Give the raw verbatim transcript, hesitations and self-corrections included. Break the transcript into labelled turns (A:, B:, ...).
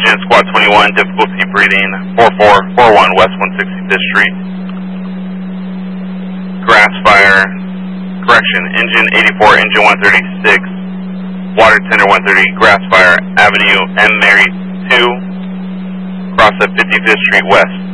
A: Agent Squad twenty-one, difficulty breathing, four four four one West one sixty-fifth Street. Grass fire, correction, engine eighty-four, engine one thirty-six, water tender one thirty, grass fire, Avenue M. Mary two, cross at fifty-fifth Street West.